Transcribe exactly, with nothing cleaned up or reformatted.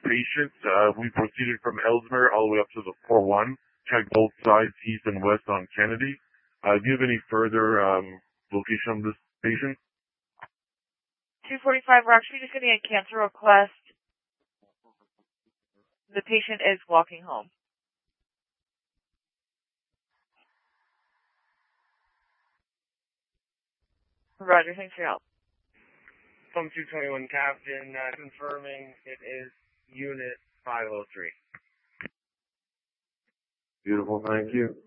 patient. Uh, we proceeded from Ellesmere all the way up to the four one. Checked both sides, east and west on Kennedy. Uh, do you have any further um, location of this patient? two forty-five, we're actually just getting a cancer request. The patient is walking home. Roger, thanks for your help. Phone two twenty-one Captain, uh, confirming it is Unit five oh three. Beautiful, thank you.